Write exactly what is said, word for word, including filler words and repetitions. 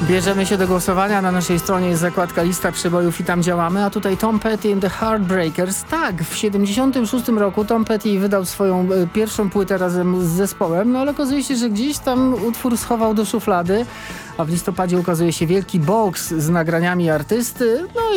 Bierzemy się do głosowania. Na naszej stronie jest zakładka lista przybojów i tam działamy. A tutaj Tom Petty and the Heartbreakers. Tak, w siedemdziesiątym szóstym roku Tom Petty wydał swoją e, pierwszą płytę razem z zespołem, no ale okazuje się, że gdzieś tam utwór schował do szuflady, a w listopadzie ukazuje się wielki boks z nagraniami artysty. No